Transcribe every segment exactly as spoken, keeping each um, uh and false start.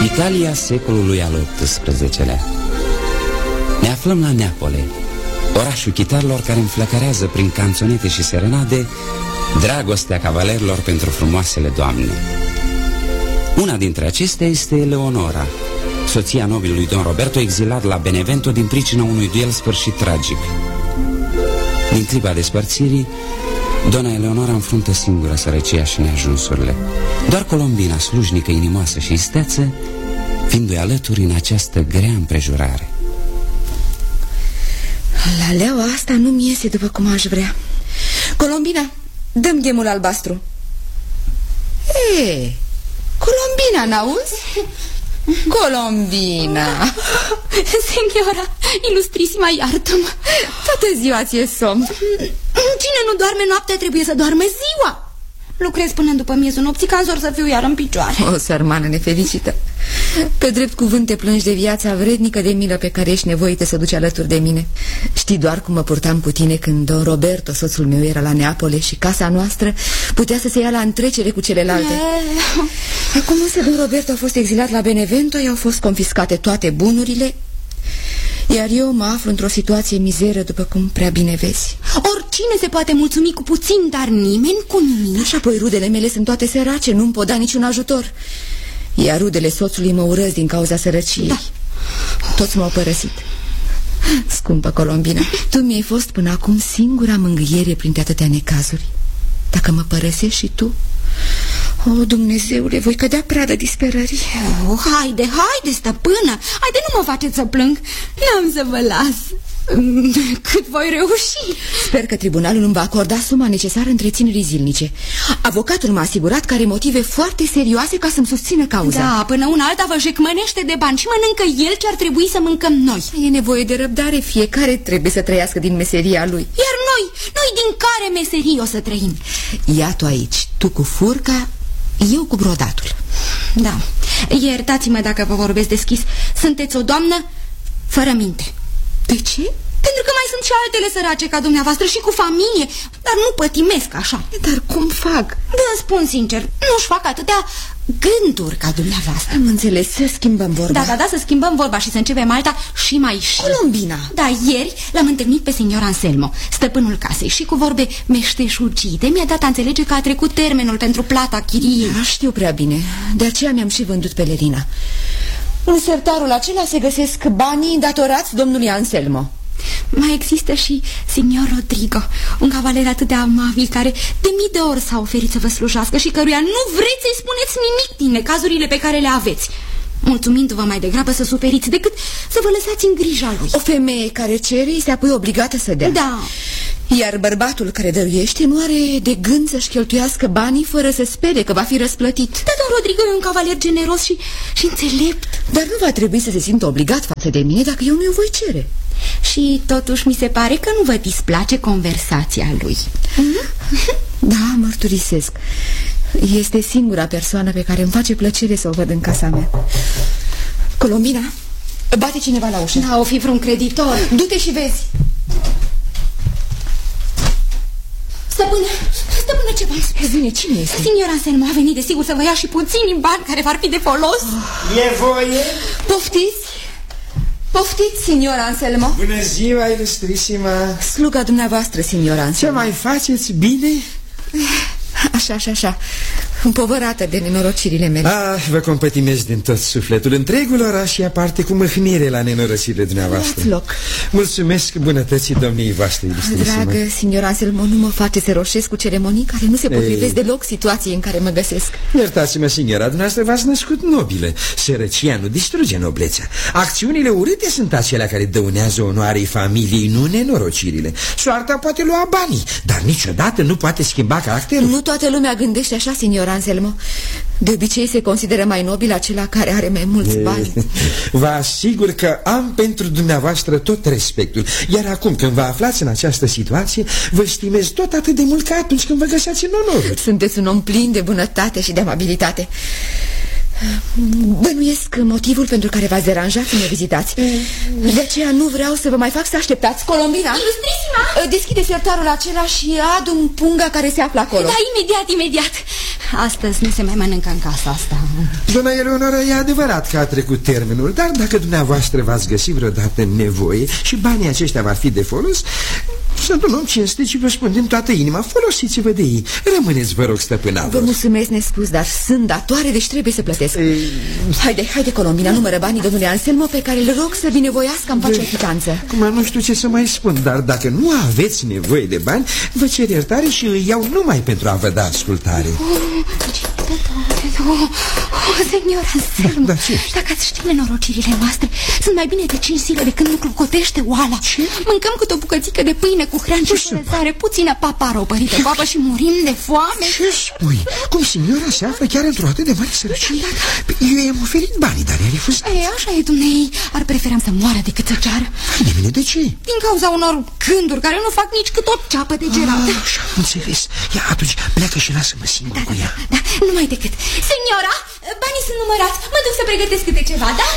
Italia secolului al optsprezecelea. Ne aflăm la Neapole, orașul chitarilor care înflăcărează prin canțonete și serenade dragostea cavalerilor pentru frumoasele doamne. Una dintre acestea este Eleonora, soția nobilului Don Roberto, exilat la Benevento din pricina unui duel sfârșit tragic. Din clipa despărțirii, Dona Eleonora înfruntă singură sărăcia și neajunsurile. Doar Colombina, slujnică, inimoasă și isteță, fiindu-i alături în această grea împrejurare. La leaua asta nu-mi iese după cum aș vrea. Colombina, dă-mi ghemul albastru. Ei, Colombina, n-auzi? Colombina. Seniora, ilustrisima, iartă-mă. Toată ziua ți-e somn. Cine nu doarme noaptea trebuie să doarme ziua. Lucrez până după miezul nopții ca zor să fiu iar în picioare. O, sărmană nefericită. Pe drept cuvânt te plângi de viața vrednică de milă pe care ești nevoită să duci alături de mine. Știi doar cum mă purtam cu tine când Don Roberto, soțul meu, era la Neapole și casa noastră putea să se ia la întrecere cu celelalte. E... Acum însă Don Roberto a fost exilat la Benevento, i-au fost confiscate toate bunurile, iar eu mă aflu într-o situație mizeră, după cum prea bine vezi. Oricine se poate mulțumi cu puțin, dar nimeni cu nimic. Și apoi rudele mele sunt toate sărace, nu-mi pot da niciun ajutor. Iar rudele soțului mă urăsc din cauza sărăciei. Da. Toți m-au părăsit. Scumpă Colombina, tu mi-ai fost până acum singura mângâiere printre atâtea necazuri. Dacă mă părăsești și tu, o, Dumnezeule, voi cădea pradă disperării. Oh, haide, haide, stăpână, haide, nu mă faceți să plâng. N-am să vă las cât voi reuși. Sper că tribunalul îmi va acorda suma necesară întreținerii zilnice. Avocatul m-a asigurat că are motive foarte serioase ca să-mi susțină cauza. Da, până una alta vă jecmănește de bani și mănâncă el ce ar trebui să mâncăm noi. E nevoie de răbdare, fiecare trebuie să trăiască din meseria lui. Iar noi, noi din care meserie o să trăim? Ia tu aici, tu cu furca, eu cu brodatul. Da, iertați-mă dacă vă vorbesc deschis. Sunteți o doamnă fără minte. De ce? Pentru că mai sunt și altele sărace ca dumneavoastră și cu familie, dar nu pătimesc așa. Dar cum fac? Vă spun sincer, nu-și fac atâtea gânduri ca dumneavoastră. Am înțeles, să schimbăm vorba. Da, da, da, să schimbăm vorba și să începem alta și mai și. Colombina. Da, ieri l-am întâlnit pe senior Anselmo, stăpânul casei, și cu vorbe meșteșugite mi-a dat a înțelege că a trecut termenul pentru plata chiriei. Da, știu prea bine, de aceea mi-am și vândut pelerina. În sertarul acela se găsesc banii datorați domnului Anselmo. Mai există și signor Rodrigo, un cavaler atât de amabil care de mii de ori s-a oferit să vă slujească și căruia nu vreți să-i spuneți nimic din necazurile pe care le aveți, mulțumindu-vă mai degrabă să suferiți decât să vă lăsați în grija lui. O femeie care cere este apoi obligată să dea. Da. Iar bărbatul care dăruiește nu are de gând să-și cheltuiască banii fără să spere că va fi răsplătit. Da, dar Rodrigo e un cavaler generos și, și înțelept. Dar nu va trebui să se simtă obligat față de mine dacă eu nu-i voi cere. Și totuși mi se pare că nu vă displace conversația lui. Da, mărturisesc. Este singura persoană pe care îmi face plăcere să o văd în casa mea. Colombina, bate cineva la ușă. Da, o fi vreun creditor. Du-te și vezi. Stăpână, stăpână, ce v-am spus? Bine, cine este? Signor Anselmo a venit desigur să vă ia și puțini bani care v-ar fi de folos. E voie? Poftiți? Poftiți, signor Anselmo. Bună ziua, ilustrisima. Sluga dumneavoastră, signor Anselmo. Ce mai faceți, bine? Așa, așa, așa, împovărată de nenorocirile mele. Ah, vă compătimesc din tot sufletul. Întregul oraș ia parte cu mâhnire la nenorocirile dumneavoastră. Luați loc. Mulțumesc bunătății domniei voastre, ilustrisima. Dragă, signor Anselmo, nu mă face să roșesc cu ceremonii care nu se potrivesc deloc situației în care mă găsesc. Iertați-mă, signora, dumneavoastră v-ați născut nobilă. Sărăcia nu distruge noblețea. Acțiunile urâte sunt acelea care dăunează onoarei familiei, nu nenorocirile. Soarta poate lua banii, dar niciodată nu poate schimba caracterul. Nu toată lumea gândește așa, signor Anselmo. De obicei se consideră mai nobil acela care are mai mulți bani. Vă asigur că am pentru dumneavoastră tot respectul. Iar acum când vă aflați în această situație, vă stimez tot atât de mult ca atunci când vă găseați în onor. Sunteți un om plin de bunătate și de amabilitate. Bănuiesc motivul pentru care v-ați deranjat să mă vizitați. De aceea nu vreau să vă mai fac să așteptați. Colombina, ilustrisima, deschide sertarul acela și adu-mi punga care se află acolo. Da, imediat, imediat. astăzi nu se mai mănâncă în casa asta. Doamna Eleonora, e adevărat că a trecut termenul, dar dacă dumneavoastră v-ați găsit vreodată nevoie și banii aceștia v-ar fi de folos, sunt un om cinstit și vă spun din toată inima, folosiți-vă de ei. Rămâneți, vă rog, stăpâna. Vă mulțumesc nespus, dar sunt datoare, deci trebuie să plătesc. Ei... Haide, haide, Colombina, numără banii domnule Anselmo, pe care îl rog să binevoiască îmi face o chitanță. Acum nu știu ce să mai spun, dar dacă nu aveți nevoie de bani, vă cer iertare și îi iau numai pentru a vă da ascultare. Oh, oh, senior Anselmo, da, dacă ați ști nenorocirile noastre, sunt mai bine de cinci zile de când nu clocotește oala. Ce? Mâncăm câte o bucățică de pâine cu hrean și fărăzare, puțină papară, o părită cu apă și murim de foame. Ce spui? Cum signora se află chiar într-o atât de mare sărăcie? Eu i-am oferit banii, dar i-a refuzat. E, așa e, dumnei, ar prefera să moară decât să ceară. De mine, de ce? Din cauza unor gânduri care nu fac nici cât o ceapă de gerat. Ah, așa, am înțeles. Ia, atunci, pleacă și lasă-mă singur da, cu ea. Da, da, numai decât. Seniora, banii sunt numărați. Mă duc să pregătesc câte ceva, da?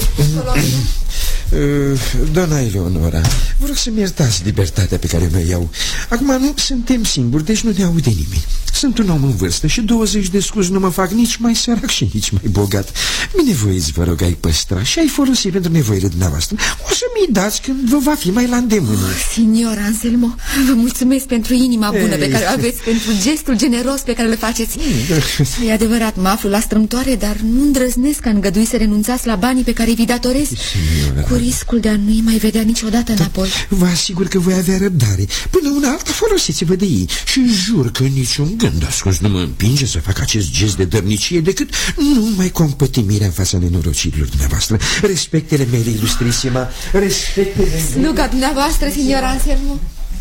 Uh, doamna Eleonora, vă rog să-mi iertați libertatea pe care mi-o iau. Acum nu suntem singuri, deci nu ne aude nimeni. Sunt un om în vârstă și douăzeci de scuzi nu mă fac nici mai sărac și nici mai bogat. Binevoiți, vă rog, ai păstra și ai folosi pentru nevoile dumneavoastră. O să mi-i dați când vă va fi mai la îndemână. Oh, signor Anselmo, vă mulțumesc pentru inima bună Ei. pe care o aveți, pentru gestul generos pe care le faceți. E adevărat, mă aflu la strâmtoare, dar nu îndrăznesc ca îngădui să renunțați la banii pe care vi datorez, cu riscul de a nu-i mai vedea niciodată înapoi. Vă asigur că voi avea răbdare. Până una alta folosiți-vă de ei și jur că niciun gând ascuns nu mă împinge să fac acest gest de dărnicie, decât numai compătimirea în fața nenorocirilor dumneavoastră. Respectele mele, ilustrisima, respectele mele. Sluga dumneavoastră, signor Anselmo.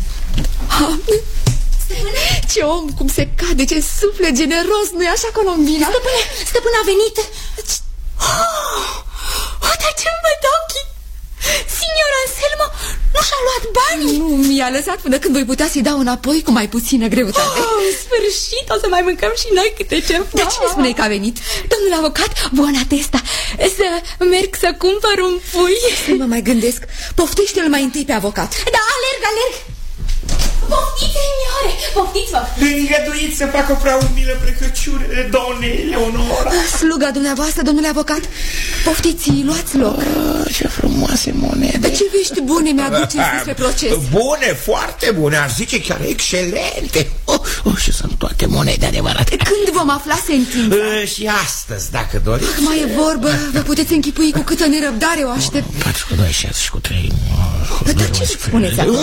Ce om, cum se cade, ce suflet generos, nu-i așa, Colombina? Stăpâne, stăpâne a venit. Oh, oh, dar ce-mi văd ochii. Signor Anselmo nu și-a luat banii. Nu, mi-a lăsat până când voi putea să-i dau înapoi cu mai puțină greutate. Oh, în sfârșit, o să mai mâncăm și noi câte ceva. De ce spune că a venit? Domnul avocat, buona testa, să merg să cumpăr un pui. Să mă mai gândesc. Poftește-l mai întâi pe avocat. Da, alerg, alerg. Poftiți, signore, poftiți-vă. Îngăduiți să fac o prea umilă plecăciune, doamne Eleonora. Sluga dumneavoastră, domnule avocat. Poftiți, luați loc. Ah, ce frumoase monede. Ce vești bune mi-aduceți despre proces? Bune, foarte bune, aș zice chiar excelente. Oh, oh, și sunt toate monede adevărate. Când vom afla sentința? Uh, și astăzi, dacă doriți. Mai e vorbă, vă puteți închipui cu câtă nerăbdare o aștept. patru cu doi, șase și cu trei. Dar ce spuneți acum?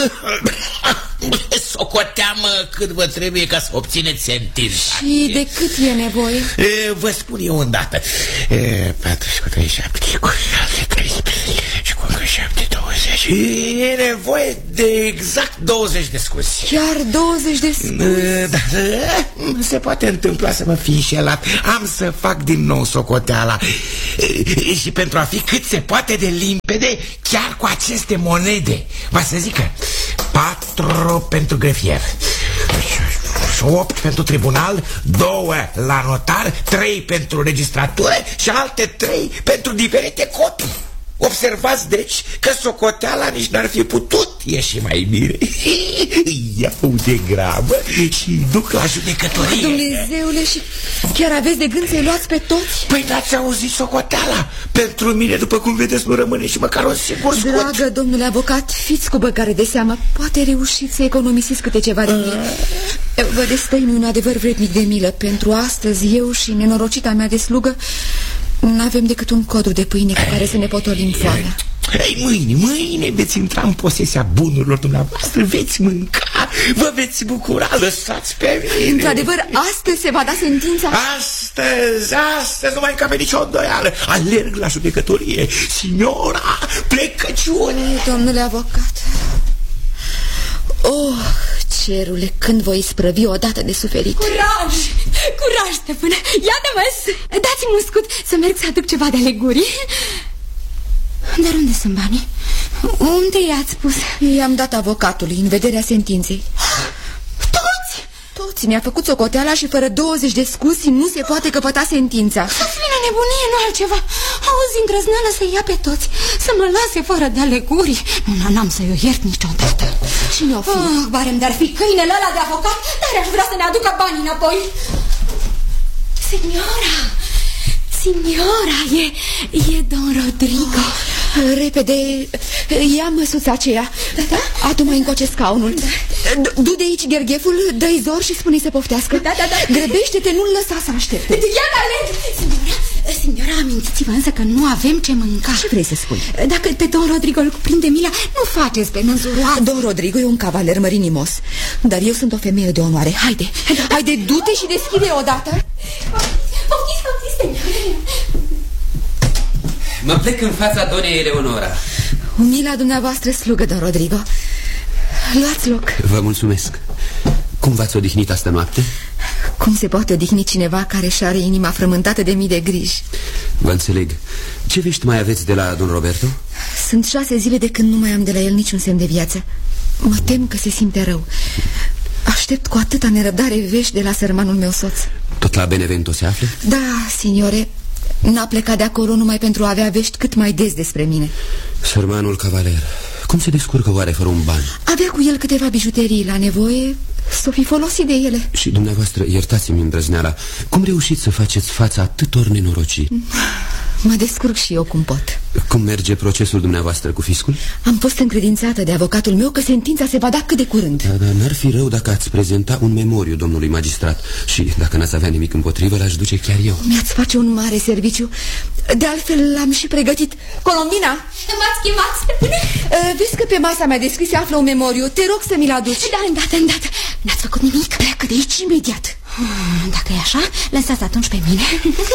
Socoteam cât vă trebuie ca să obțineți sentința. Și de cât e nevoie? E, vă spun eu îndată. patru cu trei, șapte cu șase, treisprezece și cu încă șapte, douăzeci. E nevoie de exact douăzeci de scuzi. Chiar douăzeci de scuzi? Da, se poate întâmpla să mă fi înșelat. Am să fac din nou socoteala. Și pentru a fi cât se poate de limpede, chiar cu aceste monede, va să zică patru pentru grefier, opt pentru tribunal, două la notar, trei pentru registratură și alte trei pentru diferite copii. Observați, deci, că socoteala nici n-ar fi putut ieși mai bine. Iau de grabă și duc la judecătorie. Dumnezeule, și chiar aveți de gând să-i luați pe toți? Păi n-ați auzit socoteala? Pentru mine, după cum vedeți, nu rămâne și măcar un singur scot. Dragă domnule avocat, fiți cu băgare de seamă. Poate reușiți să economisiți câte ceva de mine. Vă destăinui un adevăr vrednic de milă. Pentru astăzi, eu și nenorocita mea de slugă n-avem decât un codru de pâine cu care să ne potolim foamea. Ei, mâine, mâine veți intra în posesia bunurilor dumneavoastră, veți mânca, vă veți bucura, lăsați pe mine. Într-adevăr, astăzi se va da sentința? Astăzi, astăzi, nu mai încape nicio îndoială. Alerg la judecătorie, signora, plecăciune. Domnule avocat, oh, cerule, când voi isprăvi odată de suferit. Curaj, curaj, stăpână, iată-mă, dați-mi un scut să merg să aduc ceva de aleguri. Dar unde sunt banii? Unde i-ați pus? I-am dat avocatului în vederea sentinței. Toți? Toți, mi-a făcut socoteala și fără douăzeci de scuzi nu se poate căpăta sentința. Să plină nebunie, nu altceva. Auzi îndrăznală să ia pe toți, să mă lase fără de aleguri. Nu, n-am să-i o iert niciodată. Cine o fi? Oh, barem de-ar fi câinele ăla de avocat, dar aș vrea să ne aducă banii înapoi. Signora, signora, e, e Don Rodrigo. Repede, ia măsuța aceea. Da, da? Adu mai încoace scaunul. Da. Du de aici ghergheful, dă-i zor și spune-i să poftească. Da, da, da. Grăbește-te, nu-l lăsa să aștepte. Ia, Alet! Signora, signora, amintiți-vă însă că nu avem ce mânca. Ce vrei să spui? Dacă pe Don Rodrigo îl cuprinde mila, nu faceți pe năzuroasă. Don Rodrigo e un cavaler mărinimos, dar eu sunt o femeie de onoare. Haide, haide, du-te și deschide odată. Poftiți, poftiți, signora. Mă plec în fața doamnei Eleonora. Umila dumneavoastră slugă, Don Rodrigo. Luați loc. Vă mulțumesc. Cum v-ați odihnit astă noapte? Cum se poate odihni cineva care și are inima frământată de mii de griji? Vă înțeleg. Ce vești mai aveți de la Don Roberto? Sunt șase zile de când nu mai am de la el niciun semn de viață. Mă tem că se simte rău. Aștept cu atâta nerăbdare vești de la sărmanul meu soț. Tot la Benevento se află? Da, signore. N-a plecat de acolo numai pentru a avea vești cât mai des despre mine. Sărmanul cavaler, cum se descurcă oare fără un ban? Avea cu el câteva bijuterii la nevoie, s-o fi folosit de ele. Și dumneavoastră, iertați-mi îndrăzneala, cum reușiți să faceți fața atâtor nenorociri? Mă descurc și eu cum pot. Cum merge procesul dumneavoastră cu fiscul? Am fost încredințată de avocatul meu că sentința se va da cât de curând. Da, dar n-ar fi rău dacă ați prezenta un memoriu domnului magistrat. Și dacă n-ați avea nimic împotrivă, l-aș duce chiar eu. Mi-ați face un mare serviciu. De altfel l-am și pregătit. Colombina! M-ați chemat, stăpâne? Vezi că pe masa mea de scris se află un memoriu. Te rog să mi-l aduci. Da, îndată, îndată. N-ați făcut nimic? Pleacă de aici imediat. hmm, Dacă e așa, lăsați atunci pe mine.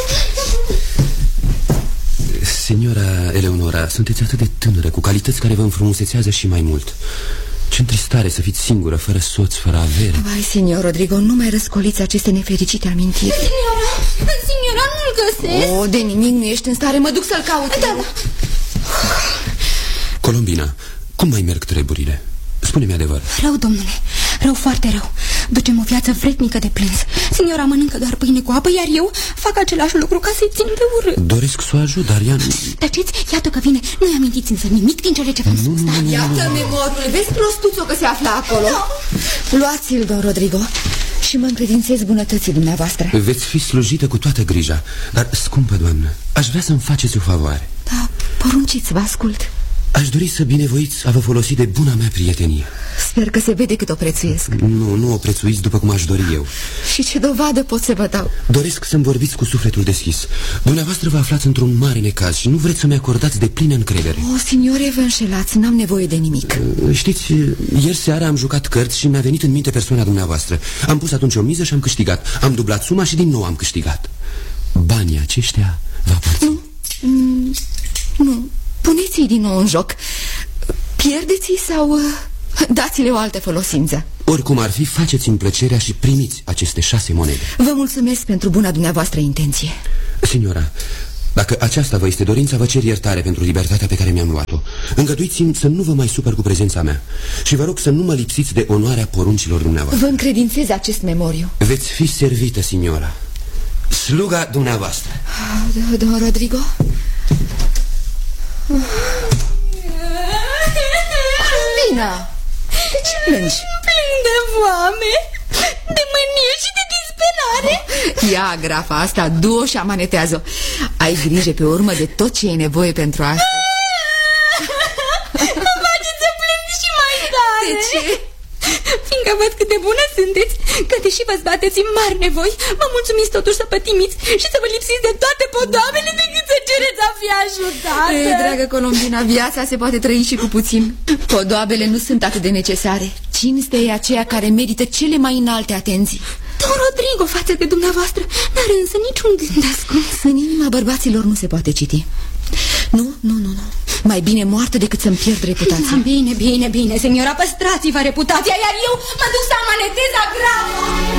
Signora Eleonora, sunteți atât de tânără, cu calități care vă înfrumusețează și mai mult. Ce întristare să fiți singură, fără soț, fără avere. Vai, signor Rodrigo, nu mai răscoliți aceste nefericite amintiri. Signora, signora, nu-l găsesc. O, de nimic nu ești în stare, mă duc să-l caut. Da, da. Colombina, cum mai merg treburile? Spune-mi adevăr. Rău, domnule, rău, foarte rău. Ducem o viață vretnică de plâns. Signora mănâncă doar pâine cu apă, iar eu fac același lucru ca să-i țin pe urât. Doresc să o ajut, dar ea... Tăceți, iată că vine. Nu-i amintiți însă nimic din cele ce v-am spus. Da? Iată memorul, vezi prostuțul că se află acolo. No. Luați-l, Don Rodrigo, și mă încredințez bunătății dumneavoastră. Veți fi slujită cu toată grija. Dar, scumpă doamnă, aș vrea să-mi faceți o favoare. Da, porunciți, vă ascult. Aș dori să binevoiți a vă folosi de buna mea prietenie. Sper că se vede cât o prețuiesc. Nu, nu o prețuiți după cum aș dori eu. Și ce dovadă pot să vă dau? Doresc să-mi vorbiți cu sufletul deschis. Dumneavoastră vă aflați într-un mare necaz și nu vreți să-mi acordați de plină încredere. O, signore, vă înșelați, n-am nevoie de nimic. Știți, ieri seara am jucat cărți și mi-a venit în minte persoana dumneavoastră. Am pus atunci o miză și am câștigat. Am dublat suma și din nou am câștigat. Banii aceștia vă aparțin. Nu, mm, nu. Puneți-i din nou în joc. Pierdeți-i sau uh, dați-le o altă folosință. Oricum ar fi, faceți-mi plăcerea și primiți aceste șase monede. Vă mulțumesc pentru buna dumneavoastră intenție. Signora, dacă aceasta vă este dorința, vă cer iertare pentru libertatea pe care mi-am luat-o. Îngăduiți-mi să nu vă mai supăr cu prezența mea și vă rog să nu mă lipsiți de onoarea poruncilor dumneavoastră. Vă încredințez acest memoriu. Veți fi servită, signora. Sluga dumneavoastră. Don Rodrigo? Colombina, de ce plângi? Plâng de foame, de mânie și de disperare. Ia grafa asta, du-o și amanetează-o. Ai grijă pe urmă de tot ce e nevoie pentru asta. Mă faceți să plâng și mai tare. De ce? Fiindcă văd cât de bună sunteți, că deși vă zbateți în mari nevoi, mă mulțumiți totuși să pătimiți și să vă lipsiți de toate podoabele decât să cereți a fi ajutată. Ei, dragă Colombina, viața se poate trăi și cu puțin. Podoabele nu sunt atât de necesare. Cinstea e aceea care merită cele mai înalte atenții. Don Rodrigo față de dumneavoastră n-are însă niciun gând ascuns. În inima bărbaților nu se poate citi. Nu, nu, nu, nu. Mai bine moartă decât să-mi pierd reputația. Bine, bine, bine, seniora, păstrați-vă reputația, iar eu mă duc să amanetez agrava.